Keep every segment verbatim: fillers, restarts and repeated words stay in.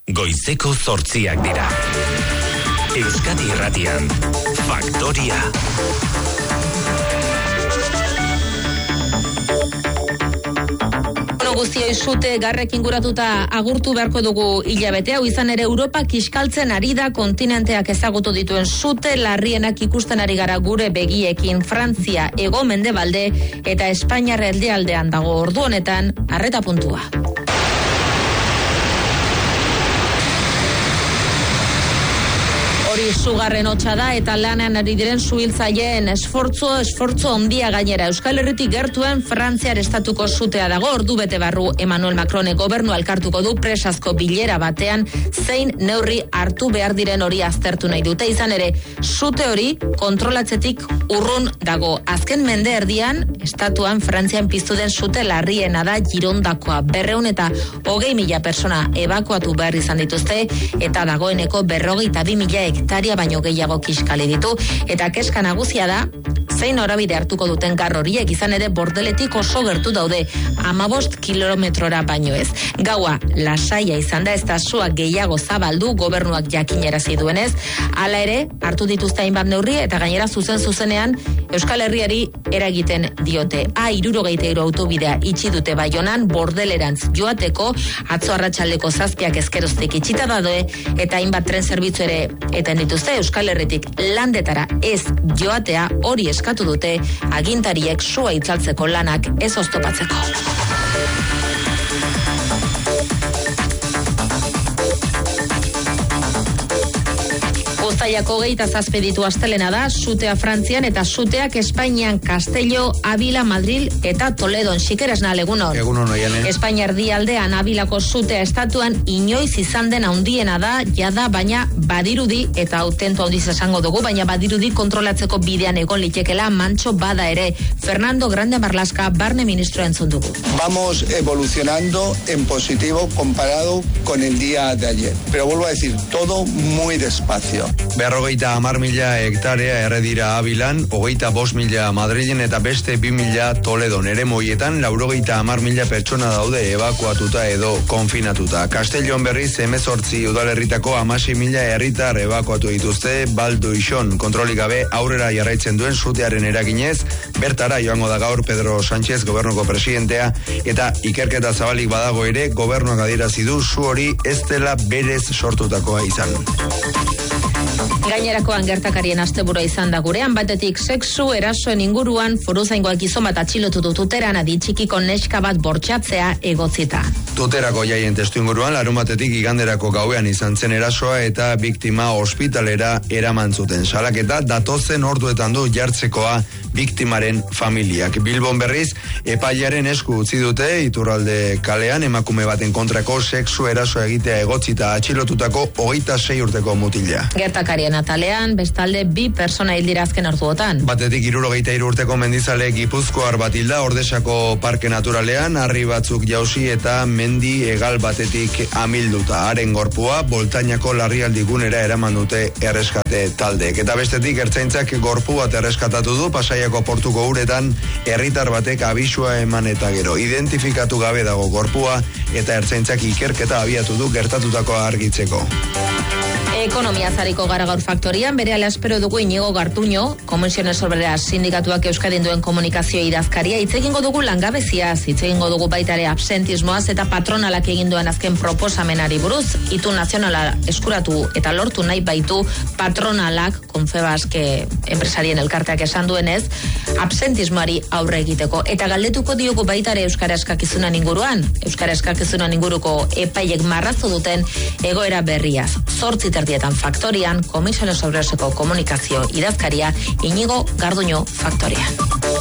Goizeko zortziak dira. Euskadi Irratian, Faktoria. Guztioi sute garrekin guratuta agurtu beharko dugu hilabete hau, izan ere Europa kiskaltzen ari da, kontinenteak ezagutu dituen sute larrienak ikusten ari gara gure begiekin. Frantzia hego mendebalde eta Espainiar erdialdean dago, ordu honetan arreta puntua. Hori sugarren hotsa da eta lanean ari diren suhiltzaileen esfortzu, esfortzu ondia gainera. Euskal Herritik gertuen Frantziar estatuko sutea dago, ordu bete barru Emmanuel Macron gobernu alkartuko du presazko bilera batean zein neurri hartu behar diren hori aztertu nahi dute. Izan ere, sute hori kontrolatzetik urrun dago. Azken mende erdian, estatuan Frantzian piztu den sute larriena da Girondakoa. Berreun eta hogei mila persona ebakuatu behar izan dituzte eta dagoeneko berrogeita bi mila hektaria baino gehiago kiskali ditu, eta keska nagusia da zein norabide hartuko duten gar horiek, izan ere bordeletik oso gertu daude, hamabost kilometrora baino ez. Gaua lasaia izan da, ez da sua gehiago zabaldu, gobernuak jakinarazi duenez, hala ere hartu dituzte hainbat neurri eta gainera zuzen zuzenean Euskal Herriari eragiten diote. A hirurogeita hiru autobidea itxi dute Baionan bordelerantz joateko, atzo arratsaldeko zazpiak ezkeroztik itxita daude eta hainbat tren zerbitzu ere eten dituzte. Euskal Herritik landetara ez joatea hori eskatu dute agintariek sua itzaltzeko lanak ez oztopatzeko. Uztailako hogeita zazpi ditu astelena da, sutea Frantzian eta suteak Espainian Castello, Avila, Madril eta Toledon. Xikeresna, egunon. Egunon, oianen. Espainia erdialdean Avilako sutea estatuan inoiz izan den handiena da, jada, baina badirudi, eta autentu handiz esango dugu, baina badirudi kontrolatzeko bidean egon litekela mantxo bada ere. Fernando Grande Marlaska, barne ministroa entzun dugu. Vamos evolucionando en positivo comparado con el día de ayer. Pero vuelvo a decir, todo muy despacio. Berrogeita hamar mila hektarea erredira Avilan, hogeita bost mila Madrilen eta beste bi mila Toledon. Ere moietan, laurogeita hamar mila pertsona daude ebakuatuta edo konfinatuta. Castellon berriz emezortzi udalerritako hamasei mila herritar ebakuatu dituzte baldu ison. Kontrolik gabe aurrera jarraitzen duen sutearen eraginez, bertara joango da gaur Pedro Sánchez gobernuko presidentea, eta ikerketa zabalik badago ere, gobernuak adierazi du su hori ez dela berez sortutakoa izan. Gainerakoan gertakarien asteburua izan da gurean, batetik sexu erasoen inguruan foruzaingoak gizon bat atxilotu du Tuteran aditxikiko neska bat bortxatzea egotzita. Tuterako jaien testu inguruan, larumatetik iganderako gauean izan zen erasoa eta biktima ospitalera eraman zuten. Salaketa datozen orduetan du jartzekoa biktimaren familiak. Bilbon berriz, epailearen esku utzi dute Iturralde kalean emakume baten kontrako sexu erasoa egitea egotzita atxilotutako hogeita sei urteko mutila. Gertakarien atalean, bestalde bi persona hil dira azken orduotan. Batetik hirurogeita hiru urteko mendizale Gipuzkoar bat hilda Ordesako Parke Naturalean, harri batzuk jausi eta mendi egal batetik amilduta. Haren gorpua Boltainako larrialdigunera eraman dute erreskate taldeek. Eta bestetik ertzaintzak gorpu bat erreskatatu du Pasaiako portuko uretan, herritar batek abisua eman eta gero. Identifikatu gabe dago gorpua eta ertzaintzak ikerketa abiatu du gertatutakoa argitzeko. Ekonomia zariko gara gaur Faktorian, berehala espero dugu Inigo Gartuño, Comisiones Obreras sindikatuak Euskadin duen komunikazio idazkaria, hitz egingo dugu langabeziaz, hitz egingo dugu baita ere absentismoaz eta patronalak egin duen azken proposamenari buruz, itun nazionala eskuratu eta lortu nahi baitu patronalak, Confebaske enpresarien elkarteak esan duenez, absentismoari aurre egiteko. Eta galdetuko diogu baita ere Euskara eskakizunan inguruan, Euskara eskakizunan inguruko epaiek marrazu duten egoera berriaz. Zortzi terdietan Faktorian, Comisiones Obreraseko komunikazio idazkaria Inigo Garduño Faktorian.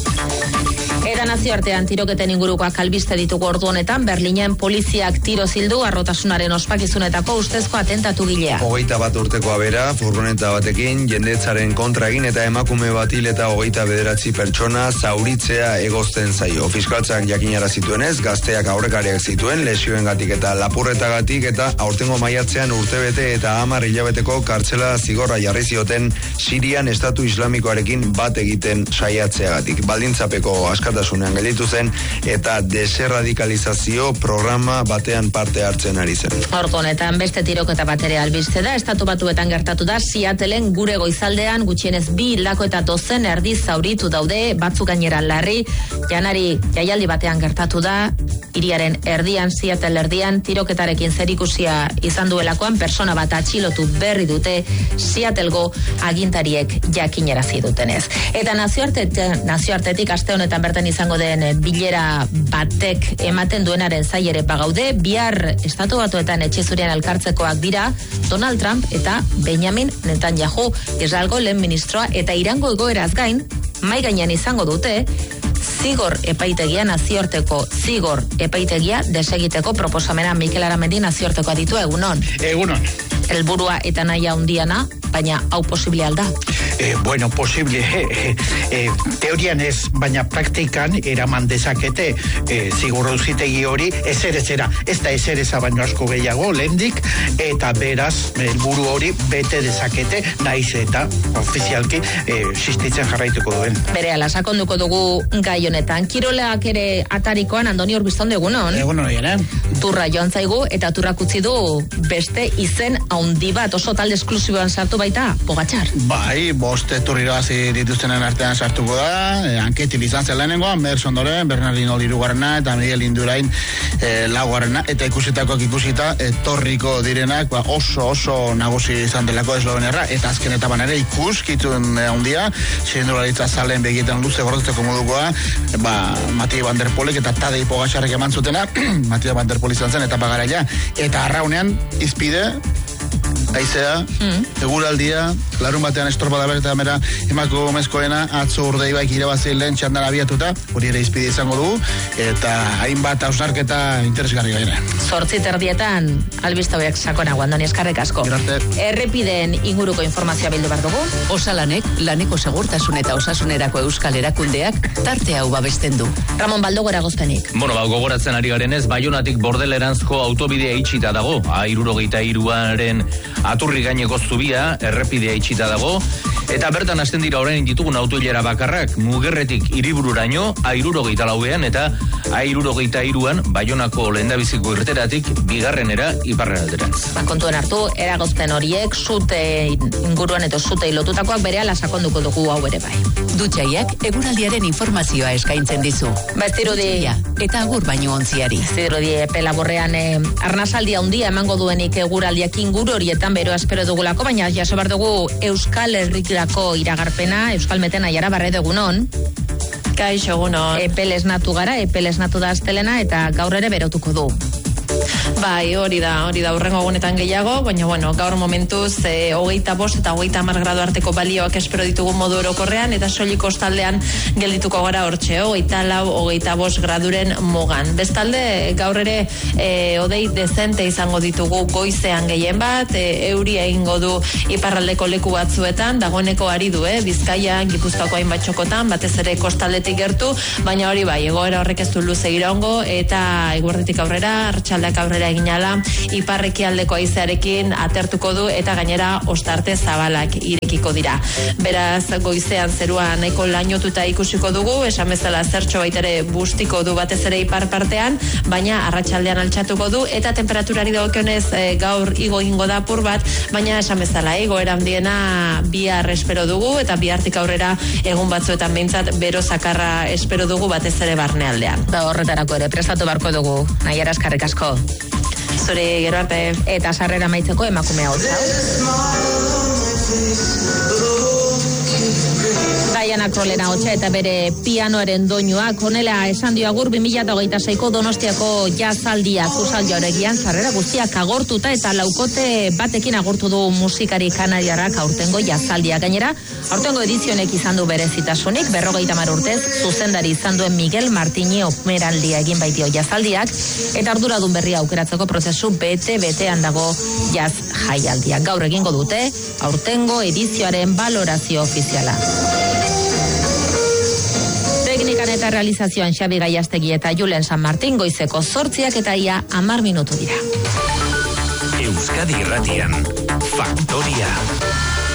Eta nazioartean tiroketen ingurukoak albiste ditugu ordu honetan, Berlinen poliziak tiro zildu arrotasunaren ospakizunetako ustezko atentatu gilea. Hogeita bat urtekoa bera, furgoneta batekin, jendetzaren kontra egin eta emakume bat hil eta hogeita bederatzi pertsona zauritzea egozten zaio. Fiskaltzak jakinara zituenez, gazteak aurrekariak zituen, lesioengatik eta lapurretagatik eta aurtengo maiatzean urtebete eta hamar hilabeteko kartzela zigorra jarri zioten Sirian estatu islamikoarekin bat egiten saiatzeagatik. Baldintzapeko askatasun askatasunean gelditu zen eta deserradikalizazio programa batean parte hartzen ari zen. Ordu honetan beste tiroketa bat ere albiste da, Estatu Batuetan gertatu da, Seattleen gure goizaldean gutxienez bi hildako eta dozen erdi zauritu daude, batzuk gainera larri, janari jaialdi batean gertatu da, hiriaren erdian, Seattle erdian, tiroketarekin zerikusia izan duelakoan, persona bat atxilotu berri dute Seattlego agintariek jakinarazi dutenez. Eta nazioartetik, nazioartetik aste honetan bertan izango den bilera batek ematen duenaren zai ere bagaude, bihar Estatu Batuetan etxezurian elkartzekoak dira Donald Trump eta Benjamin Netanyahu, Israelgo lehen ministroa, eta Irango egoeraz gain, mai gainean izango dute zigor epaitegia, nazioarteko zigor epaitegia desegiteko proposamena. Mikel Aramendi, nazioarteko aditua, egunon. Egunon. Helburua eta nahia hundiana, baina hau posible alda? Eh, bueno, posible, eh, eh, teorian ez, baina praktikan eraman dezakete eh, zigor auzitegi hori ezerezera, ez da ezereza baino asko gehiago lehendik, eta beraz helburu hori bete dezakete, naiz eta ofizialki eh, existitzen jarraituko duen. Berehala sakonduko dugu gai honetan. Kirolak ere atarikoan, Andoni Urbizton, egunon. Egunon, ere. Turra joan zaigu eta turrak utzi du beste izen haundi bat, oso talde esklusiboan sartu baita, Pogačar. Bai, boste turriro hasi dituztenen artean sartuko da, eh, Anketi izan zen lehenengoa, Merz ondoren, Bernardino hirugarrena eta Miguel Indurain eh, laugarrena, eta ikusitakoak ikusita, etorriko direnak ba, oso oso nagusi izan delako esloveniarra, eta azken etapan ere ikuskitun handia, txirrindularitza zalen begietan luze gordetzeko modukoa, ba, Mattia Van Der Poelek eta Tadej Pogačarrek eman zutena, Mattia Van Der Poel izan zen, eta pagaraia, eta arraunean izpide, aizea, mm. eguraldia, larun batean estorpada berta mera emako mezkoena, atzo urdei baik irabazi lehen txandan abiatuta, hori ere izpide izango dugu, eta hainbat hausnarketa interesgarri gaire. Zortzi terdietan, albista hoiak sakonago, Andoni, eskarrik asko. Gerarte. Errepideen inguruko informazioa bildu behar dugu. Osalanek, laneko segurtasun eta osasunerako euskal erakundeak tarte hau babesten du. Ramon Baldo, gora gozpenik. Bueno, ba, gogoratzen ari garenez, Baionatik Bordeleranzko autobidea itxita dago, a hirurogeita hiruaren aturri gaineko zubia, errepidea itxita dago, eta bertan hasten dira orain ditugun autoilera bakarrak, Mugerretik hiribururaino, a hirurogeita lauean, eta a hirurogeita hiruan, Baionako lehendabiziko irteratik, bigarrenera, iparralderantz. Ba, kontuen hartu, eragozpen horiek, zute inguruan eta zute lotutakoak berehala sakonduko dugu hau ere bai. Dutxaiak eguraldiaren informazioa eskaintzen dizu. Ba, ez dirudi... Eta agur baino ontziari. Ez dirudi epe laborrean eh, arnasaldia handia emango duenik eguraldiak inguru horietan bero espero dugulako, baina jaso bar dugu Euskal Herrikako iragarpena, Euskal Meten Aiara Barredo, egunon. Kaixo, egunon. Epel esnatu gara, epel esnatu da astelena, eta gaur ere berotuko du. Bai, hori da, hori da urrengo egunetan gehiago, baina bueno, gaur momentuz e, hogeita bost eta hogeita hamar gradu arteko balioak espero ditugu modu orokorrean, eta soilik kostaldean geldituko gara hortxe, hogeita lau, hogeita bost graduren mugan. Bestalde, gaur ere e, odei dezente izango ditugu goizean gehien bat, e, euria egingo du iparraldeko leku batzuetan, dagoeneko ari du, eh? Bizkaian, Gipuzkoako hainbat txokotan, batez ere kostaldetik gertu, baina hori bai, egoera horrek ez du luze iraungo, eta eguerditik aurrera, arratsaldeak aurrera eginala, iparrekialdeko haizearekin atertuko du, eta gainera ostarte zabalak irekiko dira. Beraz, goizean zerua nahiko lainotuta ikusiko dugu, esan bezala zertxo baitere bustiko du batez ere ipar partean, baina arratsaldean altxatuko du, eta temperaturari dagokionez e, gaur igo egingo da apur bat, baina esan bezala, egoera handiena bihar espero dugu, eta bihartik aurrera egun batzuetan behintzat bero zakarra espero dugu batez ere barnealdean. Da horretarako ere prestatu barko dugu, Naiara, eskarrik asko. Zure, gero arte. Eta sarrera maitzeko emakumea hau. Diana Krolena hotxa eta bere pianoaren doinuak honela esan dio agur bi mila hogeita seiko Donostiako jazaldia Zuzaldi Oregian sarrera guztiak agortuta eta laukote batekin agortu du musikari kanariarrak aurtengo jazaldia. Gainera, aurtengo edizionek izan du berezitasunik, berrogeita hamar urtez zuzendari izan duen Miguel Martini operaldia egin baitio jazaldiak, eta arduradun berria aukeratzeko prozesu bete-betean dago jaz jaialdia. Gaur egingo dute aurtengo edizioaren balorazio ofiziala. Teknikan eta realizazioan Xabi Gaiastegi eta Julen San Martin, goizeko zortziak eta ia hamar minutu dira. Euskadi Irratian, Faktoria.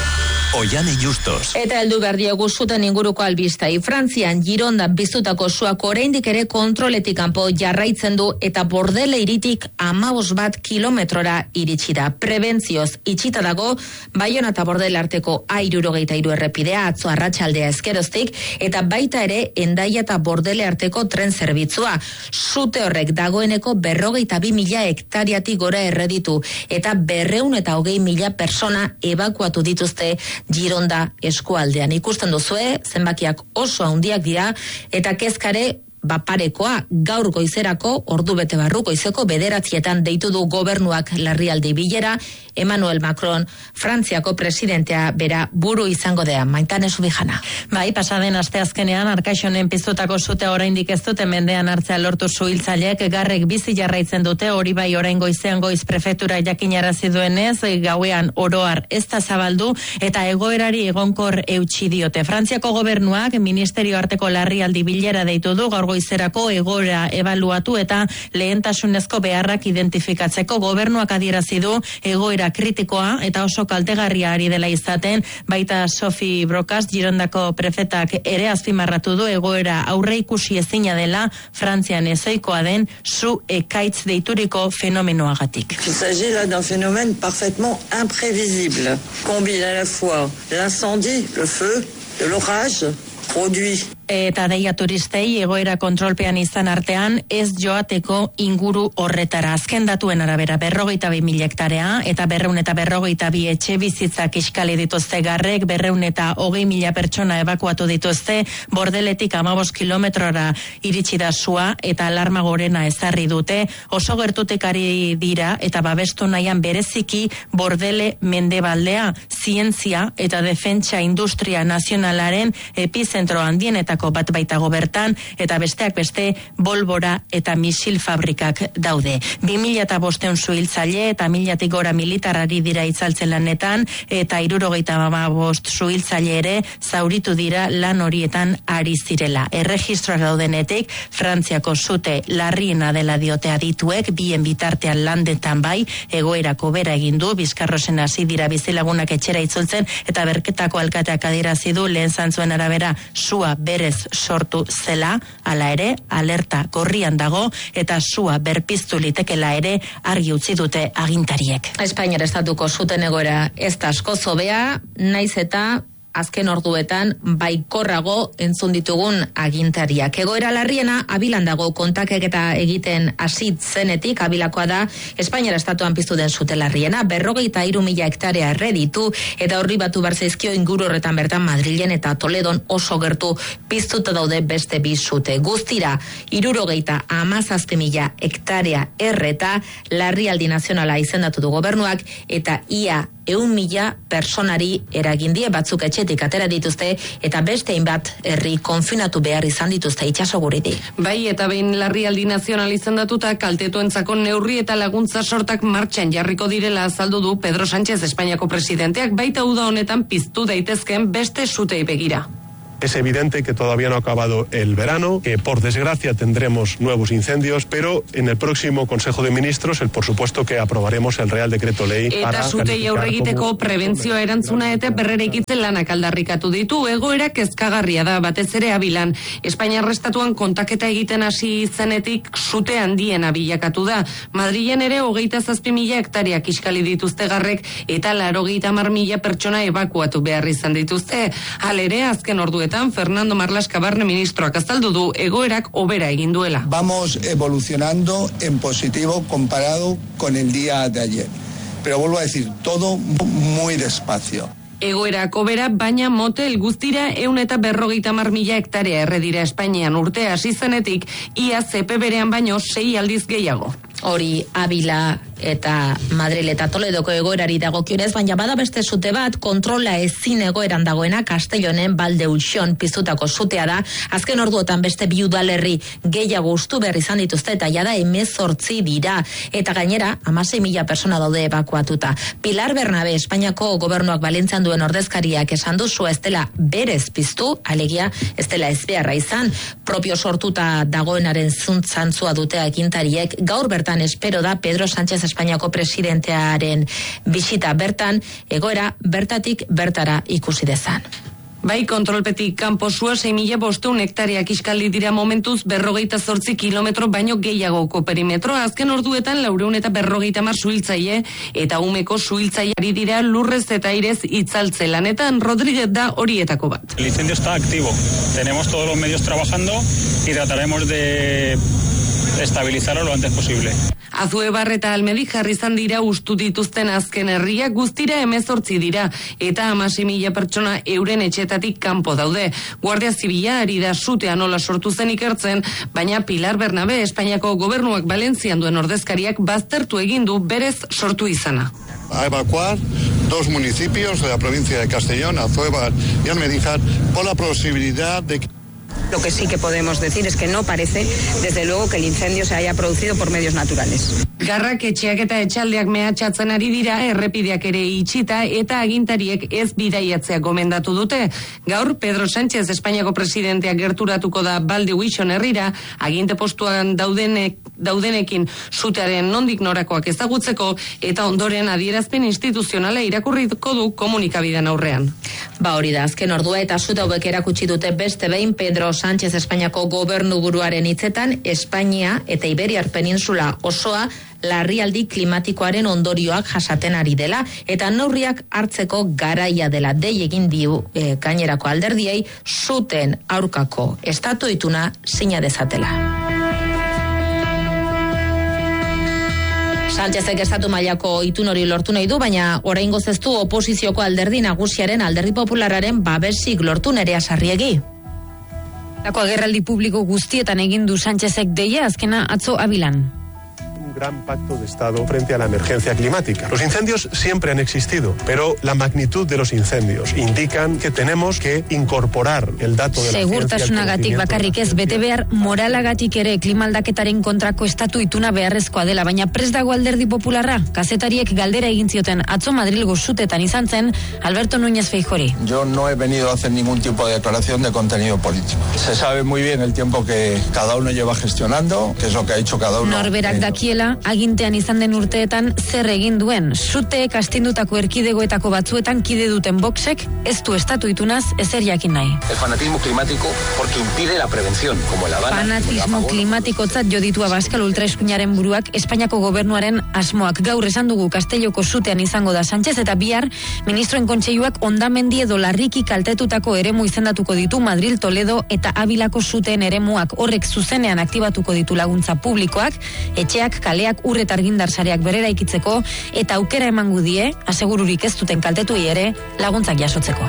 Oiane Justos. Eta heldu behar diegu zuten inguruko albistai. Frantzian Girondan piztutako suak oraindik ere kontroletik kanpo jarraitzen du eta Bordele hiritik hamabost bat kilometrora iritsi da. Prebentzioz itxita dago Baiona eta Bordele arteko A hirurogeita hiru errepidea atzo arratsaldea ezkeroztik eta baita ere Hendaia eta Bordele arteko tren zerbitzua. Sute horrek dagoeneko berrogeita bi mila hektariatik gora erreditu eta berreun eta hogei mila persona ebakuatu dituzte Gironda eskualdean. Ikusten duzue, zenbakiak oso handiak dira eta kezkare baparekoa gaur goizerako ordu bete barru goizeko bederatzietan deitu du gobernuak larrialdi bilera. Emmanuel Macron, Frantziako presidentea bera buru izango dea. Maitane Subijana. Bai, pasaden asteazkenean Arkaixonen piztutako sutea oraindik ez dute mendean hartzea lortu suhiltzaileek, garrek bizi jarraitzen dute, hori bai orain goizean goiz prefektura jakinarazi duenez, gauean oroar ez da zabaldu eta egoerari egonkor eutsi diote. Frantziako gobernuak ministerio arteko larrialdi bilera deitu du gaur goizerako egoera ebaluatu eta lehentasunezko beharrak identifikatzeko. Gobernuak adierazi du egoera kritikoa eta oso kaltegarria ari dela izaten, baita Sophie Brocas, Girondako prefetak ere azpimarratu du egoera aurre ikusi ezina dela Frantzian ezoikoa den su ekaitz deituriko fenomenoagatik. Il s'agit là d'un phénomène parfaitement imprévisible, combine à la fois l'incendie, le feu, de l'orage, produit. Eta deia turistei egoera kontrolpean izan artean ez joateko inguru horretara. Azken datuen arabera berrogeita bi mila hektarea eta berreun eta berrogeita bi etxe bizitzak iskali dituzte garrek, berreun eta hogei mila pertsona ebakuatu dituzte, Bordeletik hamabost kilometrora iritsi da sua eta alarma gorena ezarri dute, oso gertutik ari dira eta babestu nahian bereziki Bordele mendebaldea, zientzia eta defentsa industria nazionalaren epizentro handienetako bat baitago bertan, eta besteak beste bolbora eta misil fabrikak daude. bi mila eta bosteun suhiltzaile eta milatik gora militarari dira itzaltzen lanetan, eta hirurogeita hamabost suhiltzaile ere zauritu dira lan horietan ari zirela. Erregistroak daudenetik, Frantziako sute larriena dela diote adituek, bien bitartean landetan bai, egoerako bera egin du, Bizkarrosen hasi dira bizilagunak etxera itzultzen, eta Berketako alkateak adierazi du lehen zantzuen arabera sua berez sortu zela, hala ere, alerta gorrian dago, eta sua berpiztu litekela ere argi utzi dute agintariek. Espainiar estatuko zuten egoera ez da asko zobea, naiz eta azken orduetan baikorrago entzun ditugun agintariak. Egoera larriena Abilan dago, kontaketa egiten hasi zenetik. Abilakoa da Espainiar estatuan piztu den sute larriena, berrogeita hiru mila hektarea erreditu eta horri batu berzaizkio inguru horretan bertan Madrilen eta Toledon oso gertu piztuta daude beste bi sute. Guztira hirurogeita hamazazpi mila hektarea erreta, larrialdi nazionala izendatu du gobernuak eta ia eun mila personari eragindie, batzuk etxetik atera dituzte eta beste hainbat herri konfinatu behar izan dituzte itsasoguriti. Bai, eta behin larrialdi nazional izendatuta kaltetuentzako neurri eta laguntza sortak martxan jarriko direla azaldu du Pedro Sánchez Espainiako presidenteak, baita uda honetan piztu daitezkeen beste sutei begira. Es evidente que todavía no ha acabado el verano, que por desgracia tendremos nuevos incendios, pero en el próximo Consejo de Ministros, el, por supuesto que aprobaremos el Real Decreto Ley. Eta sutei aurregiteko prebentzioa erantzuna eta berreraikitzen lanak aldarrikatu ditu, egoera kezkagarria da, batez ere Abilan. Espainiar estatuan kontaketa egiten hasi zenetik sute handiena bilakatu da. Madrilen ere hogeita zazpi mila hektariak iskali dituzte garrek eta laurogeita hamar mila pertsona ebakuatu behar izan dituzte. Halere, azken orduetan Fernando Marlaska Barne ministroak azaldu du egoerak hobera egin duela. Vamos evolucionando en positivo comparado con el día de ayer. Pero vuelvo a decir, todo muy despacio. Egoerak hobera, baina motel guztira eun eta berrogeita hamar mila hektarea erredira Espainian urtea hasi zenetik, ia ze pe berean baino sei aldiz gehiago. Hori Abila eta Madril eta Toledoko egoerari dagokionez, baina bada beste sute bat, kontrola ezin egoeran dagoena Castellonen Valdeulxon piztutako sutea da. Azken orduotan beste bi udalerri gehiago ustu behar izan dituzte eta jada hemezortzi dira. Eta gainera, hamasei mila persona daude ebakuatuta. Pilar Bernabe, Espainiako gobernuak Valentzian duen ordezkariak esan du sua ez dela berez piztu, alegia ez dela ez beharra izan. Propio sortuta dagoenaren zuntzantzua dute agintariek, gaur bertan espero da Pedro Sánchez Espainiako presidentearen bisita bertan, egoera bertatik bertara ikusi dezan. Bai, kontrolpetik kanpo sua sei mila bostehun hektareak iskaldi dira momentuz berrogeita zortzi kilometro baino gehiagoko perimetroa. Azken orduetan laureun eta berrogeita mar suhiltzaile eta umeko suhiltzaileari dira lurrez eta airez itzaltze lanetan. Rodríguez da horietako bat. El incendio está activo. Tenemos todos los medios trabajando y trataremos de estabilizarlo lo antes posible. Azuebar eta Almedi jarri izan dira ustu dituzten azken herriak, guztira hemezortzi dira eta hamasei mila pertsona euren etxetatik kanpo daude. Guardia Zibila ari da sutea nola sortu zen ikertzen, baina Pilar Bernabe Espainiako gobernuak Valentzian duen ordezkariak baztertu egin du berez sortu izana. A evacuar dos municipios de la provincia de Castellón, Azuebar y Almedíjar, por la posibilidad de que... Lo que sí que podemos decir es que no parece, desde luego, que el incendio se haya producido por medios naturales. Garrak etxeak eta etxaldeak mehatxatzen ari dira, errepideak ere itxita eta agintariek ez bidaiatzea gomendatu dute. Gaur, Pedro Sánchez Espainiako presidenteak gerturatuko da Balde Huixon herrira, aginte postuan daudenek, daudenekin sutearen nondik norakoak ezagutzeko eta ondoren adierazpen instituzionala irakurriko du komunikabidean aurrean. Ba hori da, azken ordua eta sute hauek erakutsi dute beste behin Pedro Sánchez Espainiako gobernuburuaren hitzetan, Espainia eta Iberiar Peninsula osoa larrialdi klimatikoaren ondorioak jasaten ari dela eta neurriak hartzeko garaia dela. Dei egin dio e, gainerako alderdiei zuten aurkako estatu ituna sina dezatela. Sánchezek estatu mailako itun hori lortu nahi du, baina oraingoz ez du oposizioko alderdi nagusiaren Alderdi Popularraren babesik lortu Nerea Sarriegi. Lako agerraldi publiko guztietan egin du Sánchezek deia azkena atzo Abilan. Un gran pacto de Estado frente a la emergencia climática. Los incendios siempre han existido, pero la magnitud de los incendios indican que tenemos que incorporar el dato de la segurtasunagatik bakarrik ez bete behar moralagatik ere klimaldaketaren kontrako estatu ituna beharrezkoa dela, baina prest dago Alderdi Popularra. Kazetariek galdera egin zioten atzo Madrilgo sutetan izan zen Alberto Núñez Feijóori. Yo no he venido a hacer ningún tipo de declaración de contenido político. Se sabe muy bien el tiempo que cada uno lleva gestionando, que es lo que ha hecho cada uno. Norberak dakiela agintean izan den urteetan zer egin duen. Suteek astindutako erkidegoetako batzuetan kide duten Voxek ez du estatu itunaz ezer jakin nahi. El fanatismo climático porque impide la prevención, como el Habana. Fanatismo klimatikotzat jo ditu Abascal ultraeskuinaren buruak Espainiako gobernuaren asmoak. Gaur esan dugu Castelloko sutean izango da Sánchez eta bihar ministroen kontseiluak hondamendi edo larriki kaltetutako eremu izendatuko ditu Madrid, Toledo eta Abilako suteen eremuak. Horrek zuzenean aktibatuko ditu laguntza publikoak, etxeak, kaleak, ur eta argindar sareak berera ikitzeko eta aukera emango die, asegururik ez duten kaltetuei ere laguntzak jasotzeko.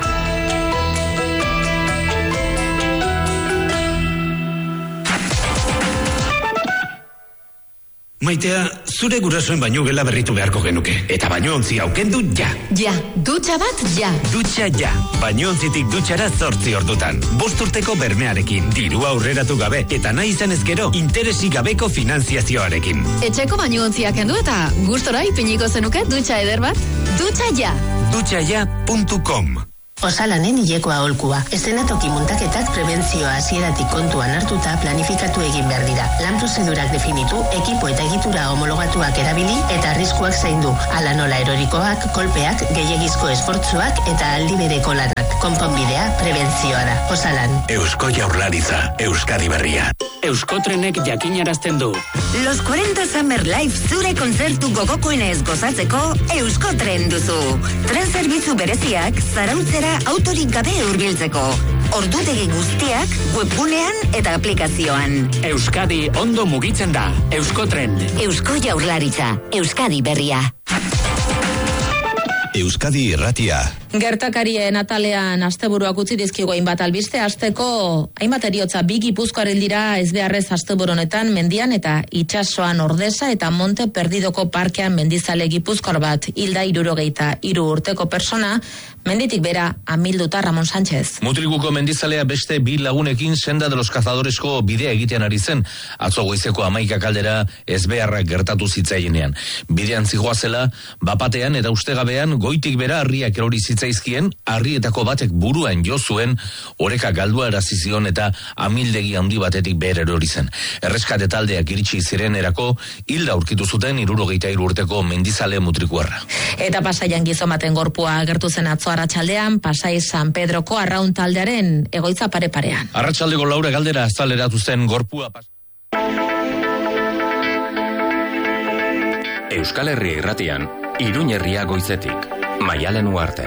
Maitea, zure gurasoen baino gela berritu beharko genuke. Eta bañontzi aukendu ja. Ja, dutxa bat ja. Dutxa ja. Bañontzitik dutxara zortzi ordutan. Bost urteko bermearekin, diru aurreratu gabe, eta nahi izan ezkero, interesi gabeko finanziazioarekin. Etxeko bañontziak kendu eta gustora ipiniko zenuke dutxa eder bat? Dutxa ja. dutxa ja puntu com. Osalanen hileko aholkua. Eszenatoki muntaketak prebentzioa hasieratik kontuan hartuta planifikatu egin behar dira. Lan prozedurak definitu, ekipo eta egitura homologatuak erabili eta arriskuak zaindu. Hala nola erorikoak, kolpeak, gehiegizko esfortzuak eta aldi bereko lanak. Konponbidea prebentzioa da. Osalan. Eusko Jaurlaritza, Euskadi berria. Euskotrenek jakinarazten du. Los cuarenta Summer Life zure kontzertu gogokoenez gozatzeko Euskotren duzu. Tren zerbitzu bereziak zarautzera autorik gabe hurbiltzeko. Ordutegi guztiak webgunean eta aplikazioan. Euskadi ondo mugitzen da. Euskotren. Eusko Jaurlaritza, Euskadi berria. Euskadi Irratia. Gertakarien atalean asteburuak utzi dizkigu hainbat albiste. Hasteko hainbat heriotza bi Gipuzkoaren dira ezbeharrez asteburu honetan mendian eta itsasoan Ordesa eta Monte Perdidoko parkean mendizale Gipuzkoar bat hilda hirurogeita hiru urteko persona menditik bera amilduta Ramon Sánchez. Mutrikuko mendizalea beste bi lagunekin Senda de los Cazadoresko bidea egitean ari zen. Atzo goizeko hamaika kaldera ezbeharrak gertatu zitzaienean. Bidean zijoazela, bapatean eta ustegabean goitik bera harriak erori zitzaizkien, harrietako batek buruan jo zuen, oreka galdua erazizion eta amildegi handi batetik behar erori zen. Erreskate taldeak iritsi ziren erako, hilda aurkitu zuten hirurogeita hiru urteko mendizale mutrikuarra. Eta Pasaian gizomaten gorpua agertu zen atzo arratsaldean, Pasai San Pedroko arraun taldearen egoitza pare-parean. Arratsaldeko laura galdera azaleratu zen gorpua. Euskal Herria irratian, Iruñ herria goizetik, Maialen Uarte.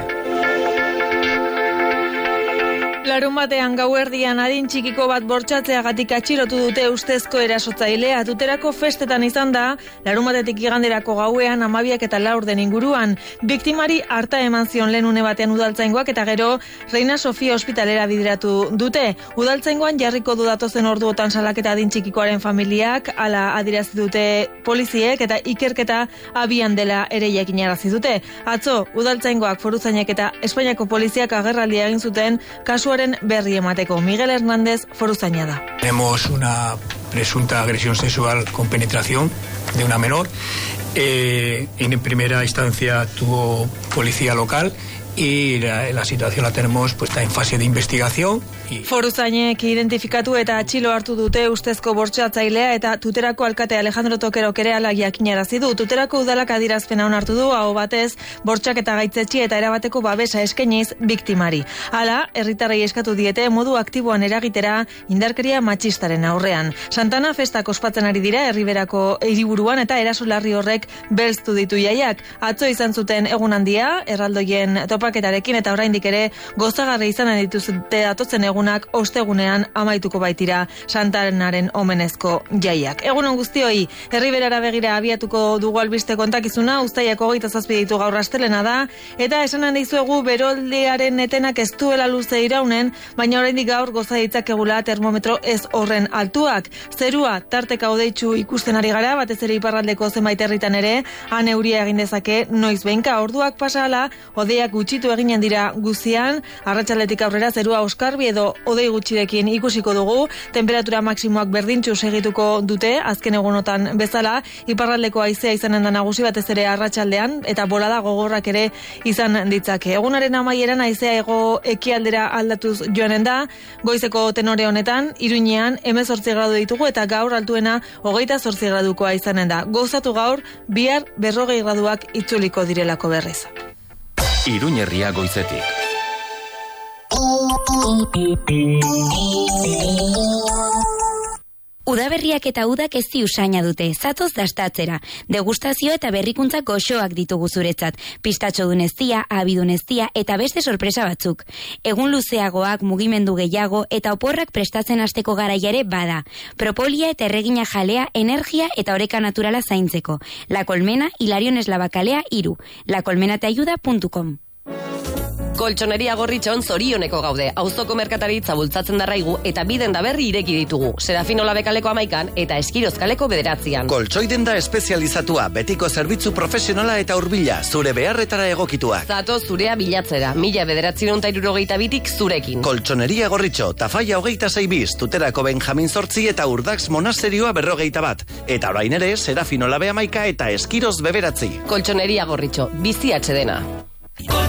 Larun batean gauerdian adin txikiko bat bortxatzeagatik atxilotu dute ustezko erasotzailea. Tuterako festetan izan da, larun batetik iganderako gauean amabiak eta laur den inguruan. Biktimari harta eman zion lehen une batean udaltzaingoak eta gero Reina Sofia ospitalera bideratu dute. Udaltzaingoan jarriko du datozen orduotan salaketa adin txikikoaren familiak, hala adirazi dute poliziek eta ikerketa abian dela ere jakinarazi dute. Atzo, udaltzaingoak, foruzainek eta Espainiako poliziak agerraldia egin zuten kasua berri emateko. Miguel Hernández, foruzaina da. Tenemos una presunta agresión sexual con penetración de una menor. Eh, en primera instancia tuvo policía local y la, la situación la tenemos pues está en fase de investigación. Y... Foruzainek identifikatu eta atxilo hartu dute ustezko bortxatzailea eta Tuterako alkate Alejandro Tokerok ere hala jakinarazi du. Tuterako udalak adierazpena onartu du, aho batez bortxak eta gaitzetsi eta erabateko babesa eskainiz biktimari. Hala, herritarrei eskatu diete modu aktiboan eragitera indarkeria matxistaren aurrean. Santana festak ospatzen ari dira Herriberako hiriburuan eta eraso larri horrek belztu ditu jaiak. Atzo izan zuten egun handia, erraldoien topaketarekin eta oraindik ere gozagarri izanen dituzte datotzen egunak ostegunean amaituko baitira Santanaren omenezko jaiak. Egunon guztioi, Herriberara begira abiatuko dugu albiste kontakizuna, uztailako hogeita zazpi ditu gaur astelena da, eta esanen dizuegu beroldearen etenak ez duela luze iraunen, baina oraindik gaur goza ditzakegula termometro ez horren altuak. Zerua tarteka hodeitsu ikusten ari gara, batez ere iparraldeko zenbait herritan ere, han euria egin dezake noiz behinka. Orduak pasala, hodeiak gutxitu eginen dira guzian, arratsaldetik aurrera zerua oskarbi edo hodei gutxirekin ikusiko dugu, temperatura maksimoak berdintxu segituko dute, azken egunotan bezala, iparraldeko haizea izanen da nagusi batez ere arratsaldean, eta bolada gogorrak ere izan ditzake. Egunaren amaieran haizea ego ekialdera aldatuz joanen da, goizeko tenore honetan, Iruñean hemezortzi gradu ditugu eta gaur altuena hogeita zortzi gradukoa izanen da. Gozatu gaur, bihar berrogei graduak itzuliko direlako berriz. Iruñ herria goizetik. Udaberriak eta udak ez usaina dute, zatoz dastatzera. Degustazio eta berrikuntza goxoak ditugu zuretzat. Pistatxo duneztia, abiduneztia eta beste sorpresa batzuk. Egun luzeagoak, mugimendu gehiago eta oporrak prestatzen hasteko garaia ere bada. Propolia eta erregina jalea, energia eta oreka naturala zaintzeko. La Colmena, Hilarion Eslabakalea hiru. la colmena te ayuda punto com. Koltxoneria Gorritxon zorioneko gaude. Auzoko merkataritza bultzatzen darraigu eta biden da berri ireki ditugu. Serafino Labekaleko amaikan eta Eskirozkaleko bederatzian. Koltxoiden da espezializatua, betiko zerbitzu profesionala eta hurbila, zure beharretara egokituak. Zato zurea bilatzera, mila bederatzen eta irurogeita bitik zurekin. Koltxoneria Gorritxo, Tafaia hogeita zeibiz, Tuterako Benjamin Zortzi eta Urdax Monasterioa berrogeita bat. Eta orain ere, Serafino Labe amaika eta Eskiroz beberatzi. Koltxoneria Gorritxo, bizi atxedena.